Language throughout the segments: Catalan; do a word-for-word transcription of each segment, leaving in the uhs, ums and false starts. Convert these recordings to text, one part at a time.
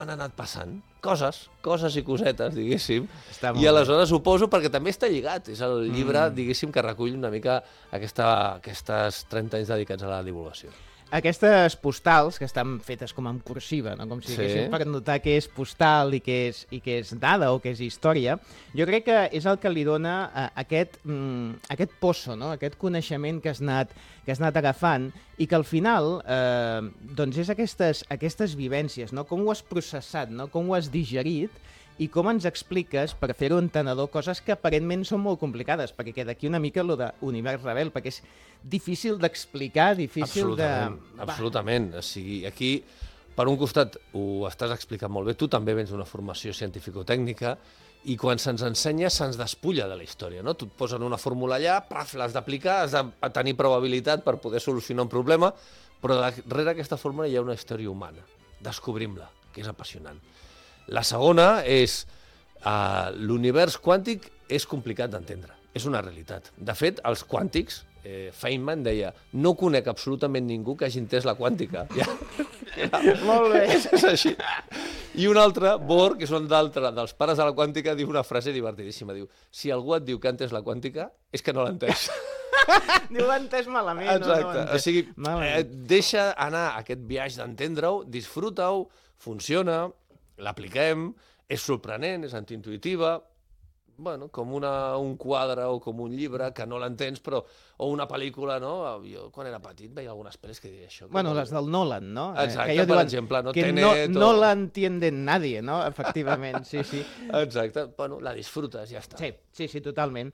han anat passant coses, coses i cosetes, diguéssim, i aleshores ho poso perquè també està lligat. És el llibre, mm. diguéssim, que recull una mica aquesta, aquestes trenta anys dedicats a la divulgació. Aquestes postals, que estan fetes com en cursiva, no? Com si diguéssim, sí. per notar que és postal i que és, i que és dada o que és història, jo crec que és el que li dona uh, aquest, mm, aquest pozo, no? Aquest coneixement que has anat, que has anat agafant i que al final eh, doncs és aquestes, aquestes vivències, no? Com ho has processat, no? Com ho has digerit i com ens expliques, per fer-ho entenedor, coses que aparentment són molt complicades, perquè queda aquí una mica lo d'univers rebel, perquè és difícil d'explicar, difícil absolutament, de... Absolutament, o sigui, aquí, per un costat, ho estàs explicant molt bé, tu també vens d'una formació científico-tècnica, i quan se'ns ensenya, se'ns despulla de la història, no? Tu et posen una fórmula allà, praf, l'has d'aplicar, has de tenir probabilitat per poder solucionar un problema, però darrere aquesta fórmula hi ha una història humana. Descobrim-la, que és apassionant. La segona és uh, l'univers quàntic és complicat d'entendre, és una realitat. De fet, els quàntics, eh, Feynman deia, no conec absolutament ningú que hagi entès la quàntica. Ja, ja, molt bé. És, és així. I un altre, Bohr, que és un d'altre dels pares de la quàntica, diu una frase divertidíssima, diu, si algú et diu que ha entès la quàntica, és que no l'ha entès. Diu, l'ha entès malament. Exacte, no, no o sigui, eh, deixa anar aquest viatge d'entendre-ho, disfruta-ho, funciona, l'apliquem, és sorprenent, és antiintuïtiva, bueno, com una, un quadre o com un llibre que no l'entens, però o una pel·lícula, no? Jo quan era petit veia algunes pel·lis que deia això. Bueno, les del Nolan, no? Exacte, eh, que per diuen, exemple, no? Que Tenet, no, no o... l'entienden nadie, no? Efectivament, sí, sí. Exacte, bueno, la disfrutes, ja està. Sí, sí, sí, totalment.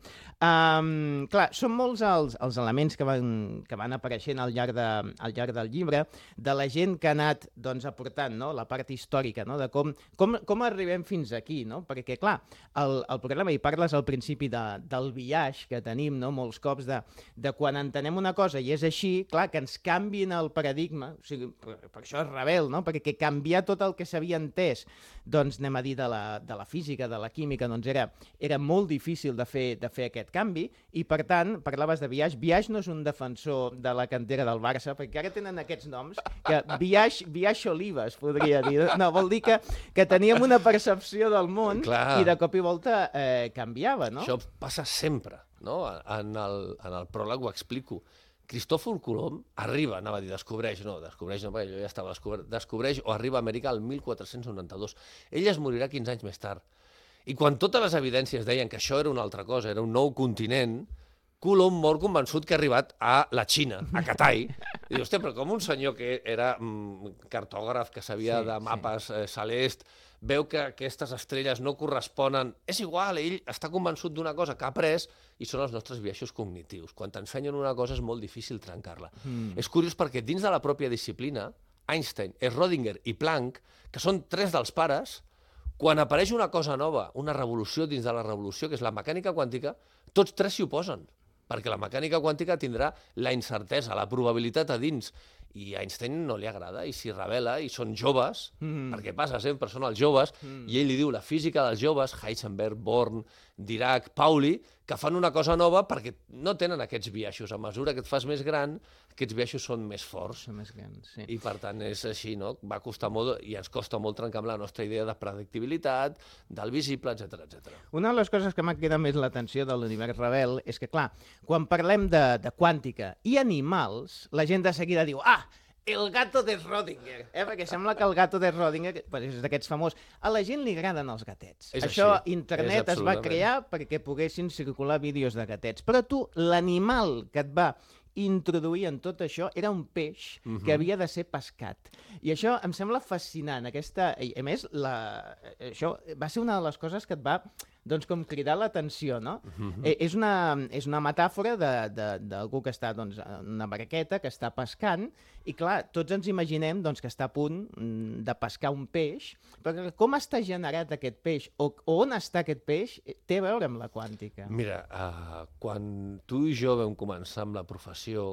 Um, clar, són molts els, els elements que van, que van apareixent al llarg, de, al llarg del llibre, de la gent que ha anat doncs, aportant, no? La part històrica, no? De com, com, com arribem fins aquí, no? Perquè, clar, el, el problema, i parles al principi de, del biaix que tenim, no? Molts cops de, de quan entenem una cosa i és així, clar, que ens canvin el paradigma, o sigui, per, per això és rebel, no? Perquè canviar tot el que s'havia entès, doncs anem a dir de la, de la física, de la química, doncs era, era molt difícil de fer, de fer aquest canvi, i per tant, parlaves de Biaix, Biaix no és un defensor de la cantera del Barça, perquè ara tenen aquests noms, que Biaix, Biaix Oliva es podria dir, no, vol dir que, que teníem una percepció del món, clar, i de cop i volta eh, canviava, no? Això passa sempre, no? En el, en el pròleg ho explico. Cristòfor Colom arriba, anava a dir, descobreix, no, descobreix no, perquè jo ja estava descobert, descobreix o arriba a Amèrica el mil quatre-cents noranta-dos. Ell es morirà quinze anys més tard. I quan totes les evidències deien que això era una altra cosa, era un nou continent, Colom mor convençut que ha arribat a la Xina, a Catay. I diu, hòstia, però com un senyor que era mm, cartògraf, que sabia sí, de mapes sí. eh, celest, veu que aquestes estrelles no corresponen... És igual, ell està convençut d'una cosa que ha après i són els nostres biaixos cognitius. Quan t'ensenyen una cosa és molt difícil trencar-la. Mm. És curiós perquè dins de la pròpia disciplina, Einstein, Schrödinger i Planck, que són tres dels pares, quan apareix una cosa nova, una revolució dins de la revolució, que és la mecànica quàntica, tots tres s'hi oposen, perquè la mecànica quàntica tindrà la incertesa, la probabilitat a dins, i a Einstein no li agrada, i s'hi rebel·la, i són joves, mm. perquè passa sempre, són els joves, mm. i ell li diu la física dels joves, Heisenberg, Born, Dirac, Pauli, que fan una cosa nova perquè no tenen aquests biaixos. A mesura que et fas més gran, aquests biaixos són més forts. Són més grans, sí. I per tant és així, no? Va costar molt, i ens costa molt trencar amb la nostra idea de predictibilitat, del visible, etcètera, etcètera. Una de les coses que m'ha cridat més l'atenció de l'univers rebel és que, clar, quan parlem de, de quàntica i animals, la gent de seguida diu, ah, el gato de Schrödinger, eh? Perquè sembla que el gato de Schrödinger, és d'aquests famós, a la gent li agraden els gatets. És Això, així, internet es va crear perquè poguessin circular vídeos de gatets. Però tu, l'animal que et va introduir en tot això era un peix uh-huh. que havia de ser pescat. I això em sembla fascinant. Aquesta... I, a més, la... això va ser una de les coses que et va doncs, com cridar l'atenció, no? Uh-huh. Eh, és, una, és una metàfora d'algú que està doncs, en una barqueta, que està pescant, i clar, tots ens imaginem doncs, que està a punt de pescar un peix, però com està generat aquest peix, o, o on està aquest peix, té a veure amb la quàntica. Mira, uh, quan tu i jo vam començar amb la professió,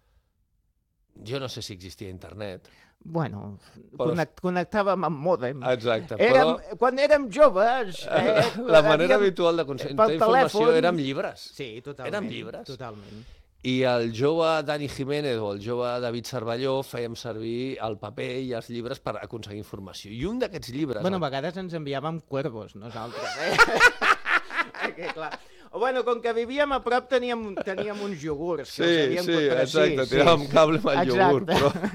jo no sé si existia internet. Bueno, però... connect, connectàvem amb mòdem. Exacte, érem, però... Quan érem joves... Eh, la manera habitual de aconseguir informació érem llibres. Sí, totalment. Érem llibres. Totalment. I el jove Dani Jiménez o el jove David Cervelló fèiem servir el paper i els llibres per aconseguir informació. I un d'aquests llibres... Bueno, a vegades ens enviàvem cuervos, nosaltres, eh? Perquè, clar... O, bueno, com que vivíem a prop teníem, teníem uns iogurts. Sí, que els sí, contra... exacte, sí, tiràvem sí, cable amb el exacte. iogurt,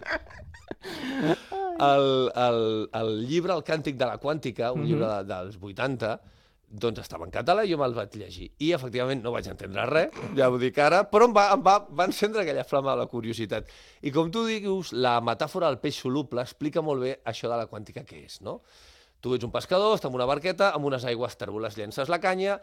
però... El, el, el llibre El càntic de la quàntica, un llibre de, dels vuitanta, doncs estava en català i jo me'l vaig llegir. I, efectivament, no vaig entendre res, ja ho dic ara, però em va, em va, va encendre aquella flama de la curiositat. I com tu dius, la metàfora del peix soluble explica molt bé això de la quàntica que és, no? Tu ets un pescador, estàs en una barqueta, amb unes aigües tèrboles, llences la canya,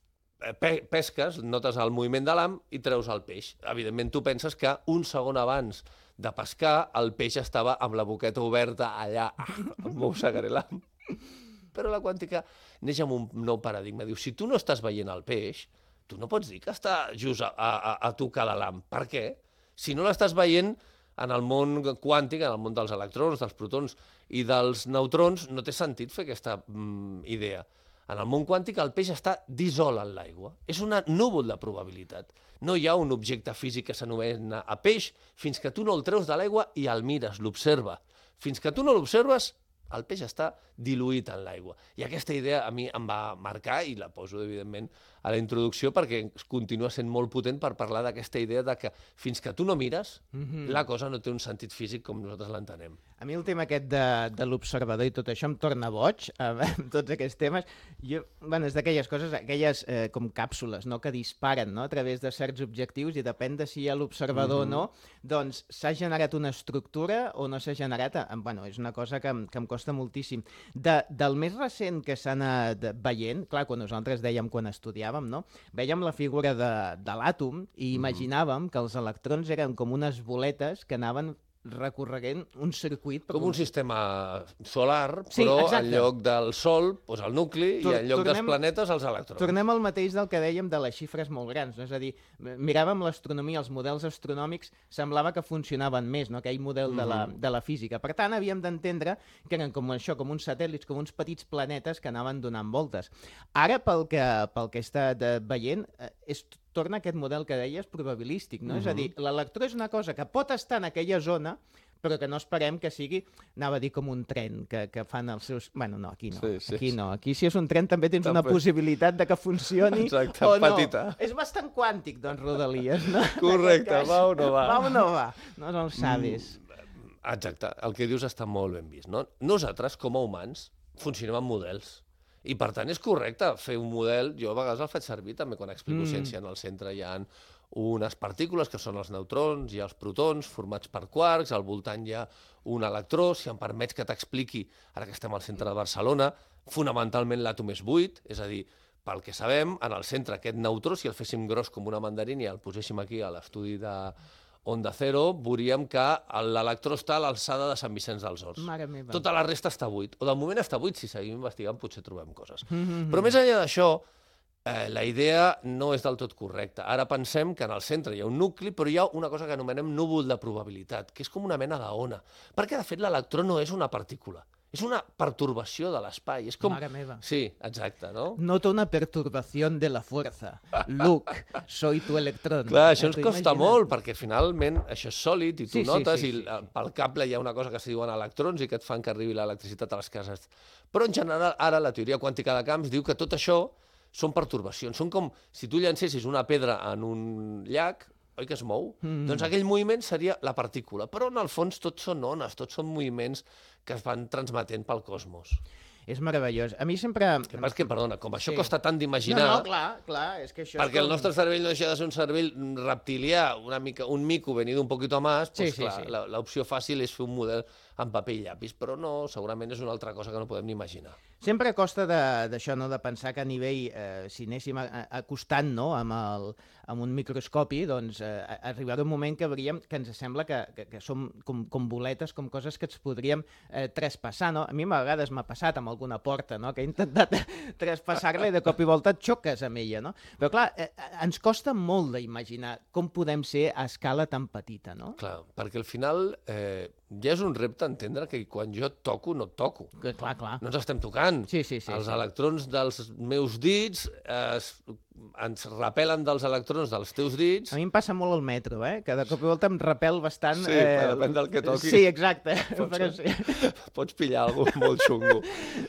pe pesques, notes el moviment de l'ham i treus el peix. Evidentment, tu penses que un segon abans de pescar, el peix estava amb la boqueta oberta allà, mossegaré l'ham. Però la quàntica neix amb un nou paradigma. Diu, si tu no estàs veient el peix, tu no pots dir que està just a, a, a tocar de l'ham. Per què? Si no l'estàs veient en el món quàntic, en el món dels electrons, dels protons i dels neutrons, no té sentit fer aquesta mm, idea. En el món quàntic el peix està dissolt en l'aigua. És una núvol de probabilitat. No hi ha un objecte físic que s'anomena a peix fins que tu no el treus de l'aigua i el mires, l'observa. Fins que tu no l'observes, el peix està diluït en l'aigua. I aquesta idea a mi em va marcar, i la poso, evidentment, a la introducció, perquè continua sent molt potent per parlar d'aquesta idea de que fins que tu no mires, mm-hmm. la cosa no té un sentit físic com nosaltres l'entenem. A mi el tema aquest de, de l'observador i tot això em torna boig, eh, amb tots aquests temes. Jo, bueno, és d'aquelles coses, aquelles eh, com càpsules, no?, que disparen, no?, a través de certs objectius i depèn de si hi ha l'observador mm-hmm. o no, doncs s'ha generat una estructura o no s'ha generat... Eh, bueno, és una cosa que em, que em costa moltíssim. De, del més recent que s'ha anat veient, clar, quan nosaltres dèiem quan estudiàvem, no?, vèiem la figura de, de l'àtom i imaginàvem que els electrons eren com unes boletes que anaven recorregent un circuit... Com un sistema solar, sí, però exacte. en lloc del Sol, doncs el nucli, Tor i en lloc tornem, dels planetes, els electrons. Tornem al mateix del que dèiem de les xifres molt grans, no? És a dir, miràvem l'astronomia, els models astronòmics, semblava que funcionaven més, no?, aquell model de la, de la física. Per tant, havíem d'entendre que eren com això, com uns satèl·lits, com uns petits planetes que anaven donant voltes. Ara, pel que, pel que he estat veient, és torna aquest model que deies probabilístic, no? Uh-huh. És a dir, l'electró és una cosa que pot estar en aquella zona, però que no esperem que sigui, anava a dir com un tren, que, que fan els seus... Bueno, no, aquí no, sí, sí, aquí no. Aquí si és un tren també tens també. Una possibilitat de que funcioni exacte, o no. Petita. És bastant quàntic, doncs, Rodalies, no? Correcte, va o no va? Va o no va? No se'l sabes. Mm, exacte, el que dius està molt ben vist, no? Nosaltres, com a humans, funcionem amb models. I, per tant, és correcte fer un model, jo a vegades el faig servir també quan explico mm. ciència en el centre. Hi ha unes partícules que són els neutrons, hi ha els protons formats per quarks, al voltant hi ha un electró, si em permets que t'expliqui, ara que estem al centre de Barcelona, fonamentalment l'àtom és buit, és a dir, pel que sabem, en el centre aquest neutró, si el féssim gros com una mandarina i el poséssim aquí a l'estudi de Onda Cero, veuríem que l'electró està a l'alçada de Sant Vicenç dels Horts. Mare meva. Tota la resta està buit. O de moment està buit, si seguim investigant potser trobem coses. Mm-hmm. Però més enllà d'això, eh, la idea no és del tot correcta. Ara pensem que en el centre hi ha un nucli, però hi ha una cosa que anomenem núvol de probabilitat, que és com una mena d'ona. Perquè, de fet, l'electró no és una partícula. És una pertorbació de l'espai. És com... Mare meva. Sí, exacte, no? Noto una perturbació de la fuerza. Luke, soy tu electrón. Clar, això ens costa molt, perquè finalment això és sòlid i tu sí, notes sí, sí, i sí. pel cable hi ha una cosa que se diuen electrons i que et fan que arribi l'electricitat a les cases. Però en general, ara la teoria quàntica de camps diu que tot això són pertorbacions. Són com si tu llancessis una pedra en un llac, oi que es mou? Mm. Doncs aquell moviment seria la partícula. Però en el fons tots són ones, tots són moviments que es van transmetent pel cosmos. És meravellós. A mi sempre... El que passa és que, perdona, com això sí. costa tant d'imaginar... No, no, clar, clar, és que això perquè és com... el nostre cervell no deixa de ser un cervell reptilià, una mica, un mico venido un poquito más, sí, pues, sí, clar, sí. l'opció fàcil és fer un model en paper i llapis, però no, segurament és una altra cosa que no podem ni imaginar. Sempre costa d'això, no?, de pensar que a nivell, eh, si anéssim acostant, no?, amb, el, amb un microscopi, doncs eh, arribarà un moment que veuríem que ens sembla que, que, que som com, com boletes, com coses que ens podríem eh, traspassar, no? A mi a vegades m'ha passat amb alguna porta, no?, que he intentat traspassar-la i de cop i volta et xoques amb ella, no? Però clar, eh, ens costa molt d'imaginar com podem ser a escala tan petita, no? Clar, perquè al final eh, ja és un repte entendre que quan jo toco, no toco. Que, clar, clar. No ens estem tocant. Sí, sí, sí, Els sí. electrons dels meus dits es ens repel·len dels electrons dels teus dits... A mi em passa molt al metro, eh? Que de cop i volta em repel bastant... Sí, eh... depèn del que toqui. Sí, exacte. Pots, però sí. Pots pillar alguna molt xungo.